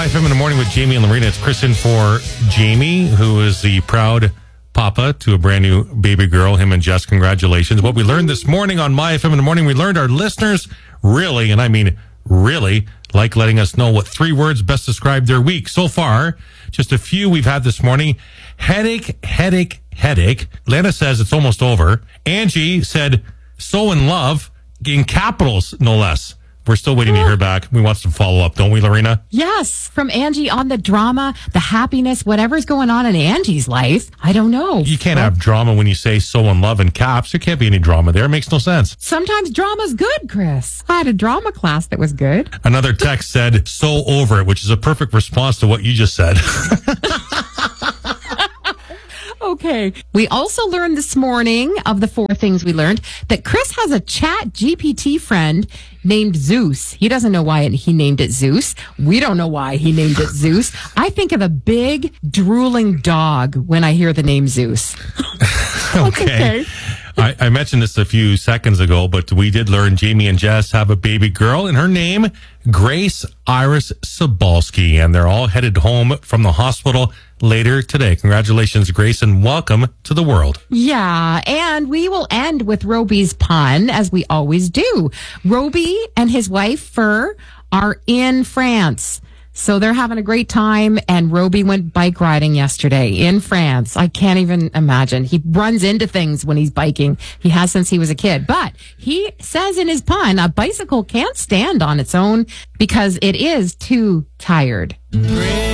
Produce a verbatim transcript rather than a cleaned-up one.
My F M in the morning with Jamie and Lorena. It's Chris in for Jamie, who is the proud papa to a brand new baby girl. Him and Jess, congratulations. What we learned this morning on My F M in the morning, we learned our listeners really, and I mean really, like letting us know what three words best describe their week. So far, just a few we've had this morning. Headache, headache, headache. Lana says it's almost over. Angie said, so in love, in capitals, no less. We're still waiting to hear back. We want some follow-up, don't we, Lorena? Yes, from Angie on the drama, the happiness, whatever's going on in Angie's life. I don't know. You can't have drama when you say so in love in caps. There can't be any drama there. It makes no sense. Sometimes drama's good, Chris. I had a drama class that was good. Another text said, so over it, which is a perfect response to what you just said. Okay. We also learned this morning, of the four things we learned, that Chris has a Chat G P T friend named Zeus. He doesn't know why he named it Zeus. We don't know why he named it Zeus. I think of a big, drooling dog when I hear the name Zeus. Okay. okay. I, I mentioned this a few seconds ago, but we did learn Jamie and Jess have a baby girl, and her name, Grace Iris Sobalski, and they're all headed home from the hospital later today. Congratulations, Grace, and welcome to the world. Yeah, and we will end with Roby's pun, as we always do. Roby and his wife, Fur, are in France. So they're having a great time, and Roby went bike riding yesterday in France. I can't even imagine. He runs into things when he's biking. He has since he was a kid. But he says in his pun, a bicycle can't stand on its own because it is too tired.